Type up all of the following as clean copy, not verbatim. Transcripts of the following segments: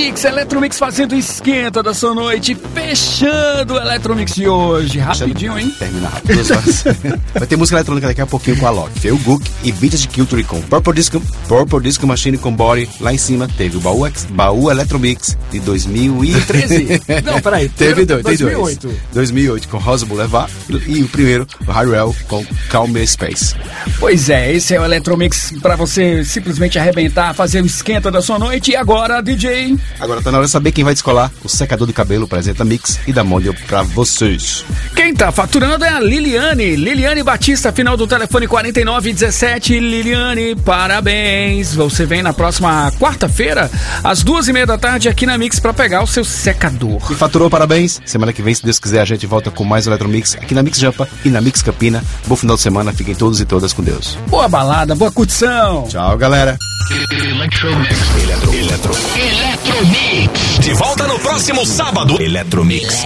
Eletromix fazendo esquenta da sua noite, fechando o Eletromix de hoje. Rapidinho, hein? Termina rápido, 2 horas. Vai ter música eletrônica daqui a pouquinho com a Loki, Phil Gook e Vintage Culture com Purple Disco Machine com Body. Lá em cima teve o Baú Eletromix de 2013. Não, peraí. Teve 2008. 2008 com Rosa Boulevard e o primeiro, o Hyrule com Calm Me Space. Pois é, esse é o Eletromix pra você simplesmente arrebentar, fazer o esquenta da sua noite. E agora, DJ? Agora tá na hora de saber quem vai descolar o secador de cabelo Presenta Mix e da Mondial pra vocês. Quem tá faturando é a Liliane Batista, final do telefone 4917. Liliane, parabéns. Você vem na próxima quarta-feira, às 2:30 da tarde, aqui na Mix pra pegar o seu secador. E faturou, parabéns. Semana que vem, se Deus quiser, a gente volta com mais Eletromix aqui na Mix Jampa e na Mix Campina. Bom final de semana, fiquem todos e todas com Deus. Boa balada, boa curtição. Tchau, galera. Eletromix. De volta no próximo sábado. Eletromix.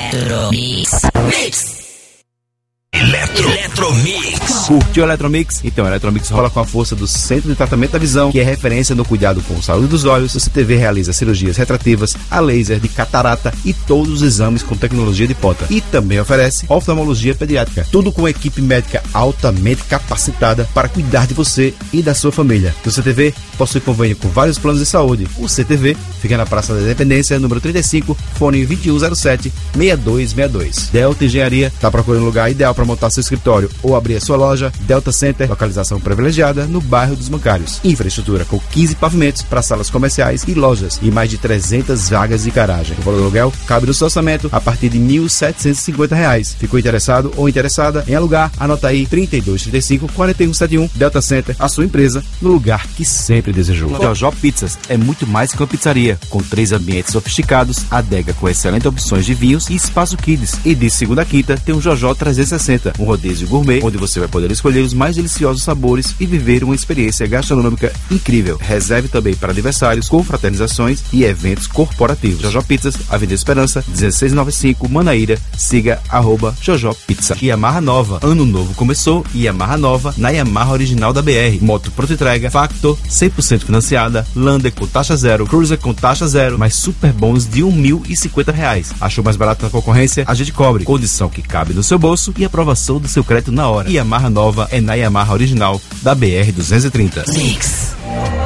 Eletromix. Curtiu o Eletromix? Então, o Eletromix rola com a força do Centro de Tratamento da Visão, que é referência no cuidado com a saúde dos olhos. O CTV realiza cirurgias retrativas, a laser, de catarata e todos os exames com tecnologia de ponta. E também oferece oftalmologia pediátrica. Tudo com equipe médica altamente capacitada para cuidar de você e da sua família. O CTV possui convênio com vários planos de saúde. O CTV fica na Praça da Independência, número 35, fone 2107-6262. Delta Engenharia está procurando um lugar ideal para montar seu escritório ou abrir a sua loja. Delta Center, localização privilegiada no bairro dos Bancários. Infraestrutura com 15 pavimentos para salas comerciais e lojas e mais de 300 vagas de garagem. O valor do aluguel cabe no seu orçamento a partir de R$ 1.750. Ficou interessado ou interessada em alugar? Anota aí 3235-4171. Delta Center, a sua empresa no lugar que sempre desejou. Jojó Pizzas é muito mais que uma pizzaria, com 3 ambientes sofisticados, adega com excelentes opções de vinhos e espaço kids. E de segunda a quinta tem um Jojó 360, um rodízio gourmet, onde você vai poder escolher os mais deliciosos sabores e viver uma experiência gastronômica incrível. Reserve também para aniversários, confraternizações e eventos corporativos. Jojó Pizzas, Avenida Esperança, 1695, Manaíra. Siga @Jojó Pizza. Yamaha nova. Ano novo começou e Yamaha nova na Yamaha original da BR. Moto pronta entrega, Factor 100% financiada, Lander com taxa zero, Cruiser com taxa zero, mais super bônus de R$ 1.050. Achou mais barato na concorrência? A gente cobre. Condição que cabe no seu bolso e aprovação do seu crédito na hora. Yamaha nova é na Yamaha original da BR 230. Mix.